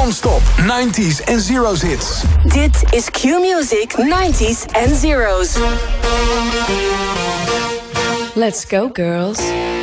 Non-stop 90s en zeros hits. Dit is Q-Music 90s en zeros. Let's go, girls.